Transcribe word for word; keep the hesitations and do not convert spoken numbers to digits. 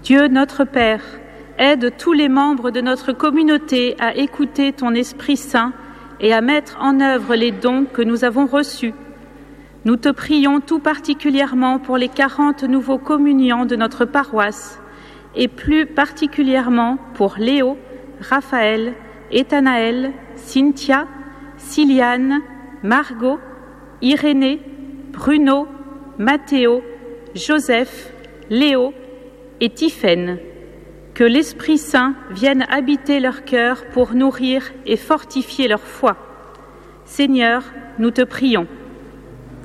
Dieu notre Père, aide tous les membres de notre communauté à écouter ton Esprit Saint et à mettre en œuvre les dons que nous avons reçus. Nous te prions tout particulièrement pour les quarante nouveaux communiants de notre paroisse et plus particulièrement pour Léo, Raphaël, Ethanaël, Cynthia, Siliane, Margot, Irénée, Bruno, Mathéo, Joseph, Léo et Tiphaine. Que l'Esprit Saint vienne habiter leur cœur pour nourrir et fortifier leur foi. Seigneur, nous te prions.